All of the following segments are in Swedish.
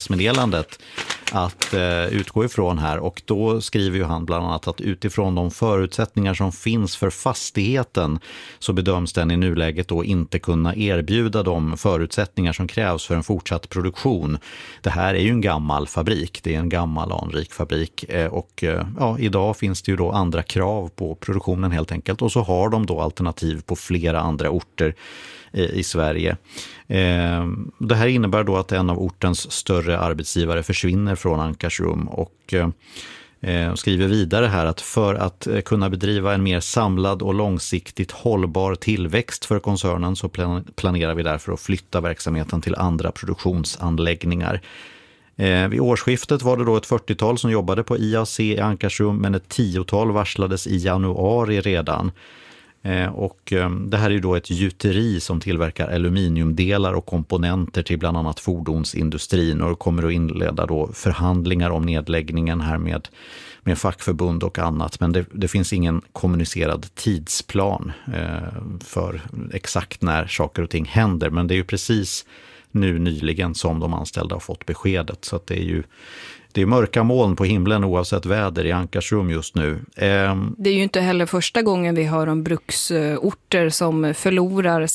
pressmeddelandet att utgå ifrån här, och då skriver ju han bland annat att utifrån de förutsättningar som finns för fastigheten så bedöms den i nuläget då inte kunna erbjuda de förutsättningar som krävs för en fortsatt produktion. Det här är ju en gammal fabrik, det är en gammal anrik fabrik och idag finns det ju då andra krav på produktionen helt enkelt, och så har de då alternativ på flera andra orter i Sverige. Det här innebär då att en av ortens större arbetsgivare försvinner från Ankarsrum, och skriver vidare här att för att kunna bedriva en mer samlad och långsiktigt hållbar tillväxt för koncernen så planerar vi därför att flytta verksamheten till andra produktionsanläggningar. Vid årsskiftet var det då ett 40-tal som jobbade på IAC i Ankarsrum, men ett 10-tal varslades i januari redan. Och det här är ju då ett gjuteri som tillverkar aluminiumdelar och komponenter till bland annat fordonsindustrin, och kommer att inleda då förhandlingar om nedläggningen här med fackförbund och annat, men det finns ingen kommunicerad tidsplan för exakt när saker och ting händer, men det är ju precis nu nyligen som de anställda har fått beskedet, så att det är mörka moln på himlen oavsett väder i Ankarsrum just nu. Det är ju inte heller första gången vi hör om bruksorter som förlorar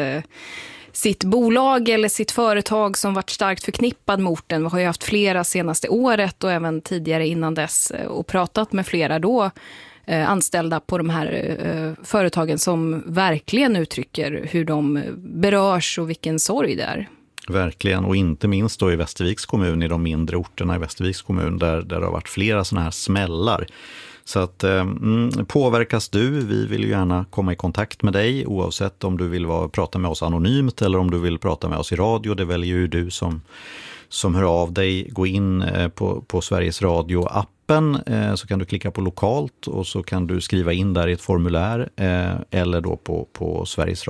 sitt bolag eller sitt företag som varit starkt förknippad med orten. Vi har ju haft flera senaste året och även tidigare innan dess och pratat med flera då anställda på de här företagen som verkligen uttrycker hur de berörs och vilken sorg det är. Verkligen, och inte minst då i Västerviks kommun, i de mindre orterna i Västerviks kommun där det har varit flera sådana här smällar. Så att påverkas du, vi vill ju gärna komma i kontakt med dig oavsett om du vill prata med oss anonymt eller om du vill prata med oss i radio. Det väljer ju du som hör av dig. Gå in på Sveriges Radio-appen så kan du klicka på lokalt och så kan du skriva in där i ett formulär eller då på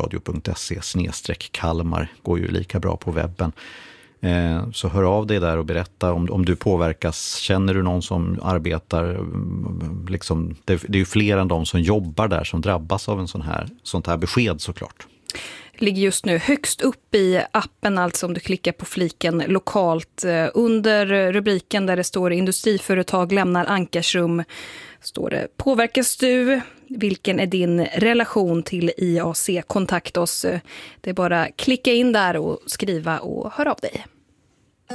sverigesradio.se/Kalmar, går ju lika bra på webben. Så hör av dig där och berätta om du påverkas. Känner du någon som arbetar, liksom, det är ju fler än de som jobbar där som drabbas av sånt här besked såklart. Ligger just nu högst upp i appen, alltså om du klickar på fliken lokalt under rubriken där det står industriföretag lämnar Ankarsrum, står det påverkas du? Vilken är din relation till IAC? Kontakta oss. Det är bara klicka in där och skriva och hör av dig.